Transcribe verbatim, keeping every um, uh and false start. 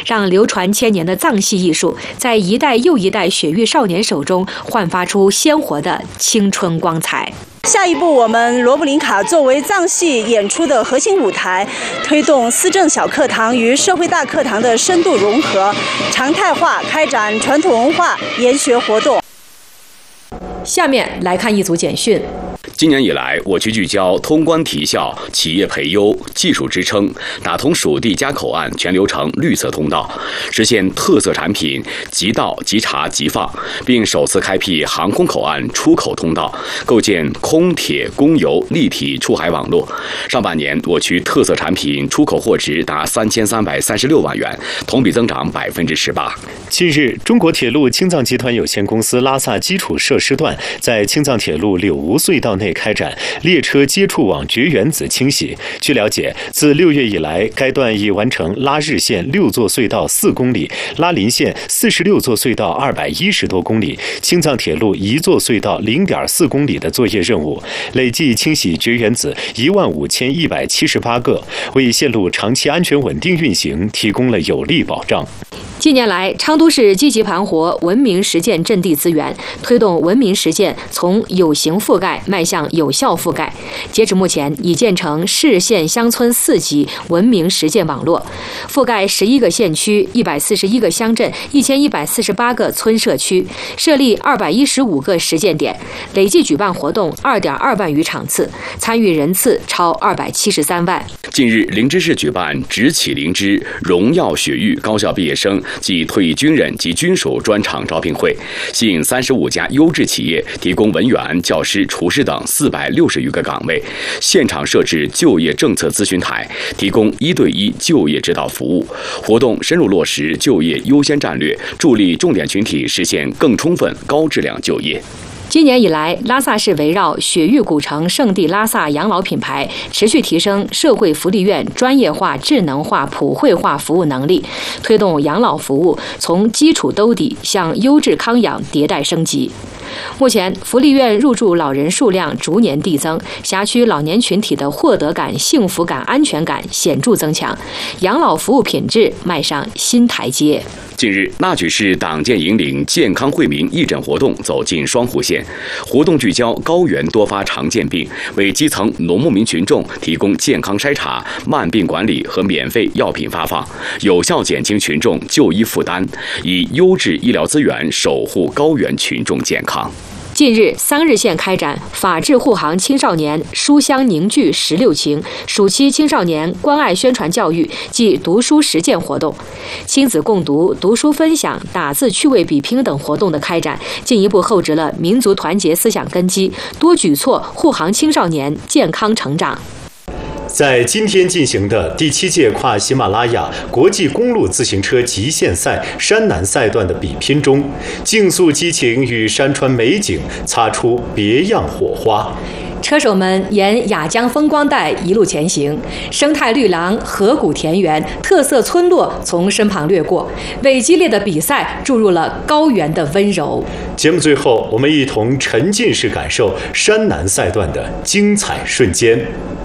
让流传千年的藏戏艺术在一代又一代雪域少年手中焕发出鲜活的青春光彩。 下一步，我们罗布林卡作为藏戏演出的核心舞台，推动思政小课堂与社会大课堂的深度融合，常态化开展传统文化研学活动。 下面来看一组简讯。 今年以来，我区聚焦通关提效、企业培优、技术支撑，打通属地加口岸全流程绿色通道，实现特色产品即到即查即放，并首次开辟航空口岸出口通道，构建空铁公油立体出海网络。上半年，我区特色产品出口货值达三千三百三十六万元，同比增长百分之十八。 近日，中国铁路青藏集团有限公司拉萨基础设施段在青藏铁路柳吴隧道内开展列车接触网绝缘子清洗。据了解，自六月以来，该段已完成拉日线六座隧道四公里，拉林线四十六座隧道二百一十多公里，青藏铁路一座隧道零点四公里的作业任务，累计清洗绝缘子一万五千一百七十八个，为线路长期安全稳定运行提供了有力保障。 近年来，昌都市积极盘活文明实践阵地资源，推动文明实践从有形覆盖迈向有效覆盖。截止目前，已建成市县乡村四级文明实践网络，覆盖十一个县区、一百四十一个乡镇、一千一百四十八个村社区，设立二百一十五个实践点，累计举办活动二点二万余场次，参与人次超二百七十三万。 近日，灵芝市举办直起灵芝荣耀雪域高校毕业生及退役军人及军属专场招聘会，吸引三十五家优质企业提供文员、教师、厨师等四百六十余个岗位，现场设置就业政策咨询台，提供一对一就业指导服务。活动深入落实就业优先战略，助力重点群体实现更充分、高质量就业。 今年以来，拉萨市围绕雪域古城圣地拉萨养老品牌，持续提升社会福利院专业化、智能化、普惠化服务能力，推动养老服务从基础兜底向优质康养迭代升级。目前，福利院入住老人数量逐年递增，辖区老年群体的获得感、幸福感、安全感显著增强，养老服务品质迈上新台阶。 近日，纳曲市党建引领健康惠民义诊活动走进双湖县，活动聚焦高原多发常见病，为基层农牧民群众提供健康筛查、慢病管理和免费药品发放，有效减轻群众就医负担，以优质医疗资源守护高原群众健康。 近日，桑日县开展法治护航青少年书香凝聚十六情暑期青少年关爱宣传教育暨读书实践活动，亲子共读、读书分享、打字趣味比拼等活动的开展，进一步厚植了民族团结思想根基，多举措护航青少年健康成长。 在今天进行的第七届跨喜马拉雅国际公路自行车极限赛山南赛段的比拼中，竞速激情与山川美景擦出别样火花。 车手们沿雅江风光带一路前行，生态绿廊、河谷田园、特色村落从身旁掠过，为激烈的比赛注入了高原的温柔。 节目最后，我们一同沉浸式感受山南赛段的精彩瞬间。